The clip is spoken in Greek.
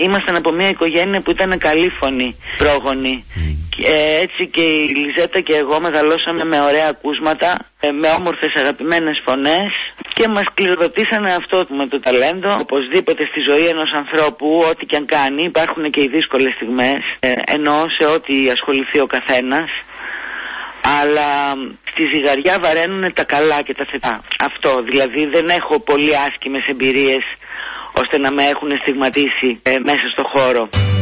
ήμασταν από μια οικογένεια που ήταν καλή φωνή, πρόγονη. Έτσι και η Λιζέτα και εγώ μεγαλώσαμε με ωραία ακούσματα, με όμορφες αγαπημένες φωνές και μας κληροδοτήσανε αυτό με το ταλέντο. Οπωσδήποτε στη ζωή ενός ανθρώπου, ό,τι και αν κάνει, υπάρχουν και οι δύσκολες στιγμές, εννοώ σε ό,τι ασχοληθεί ο καθένας, αλλά στη ζυγαριά βαραίνουν τα καλά και τα θετικά. Αυτό, δηλαδή δεν έχω πολύ άσκημες εμπειρίες ώστε να με έχουν στιγματίσει μέσα στο χώρο.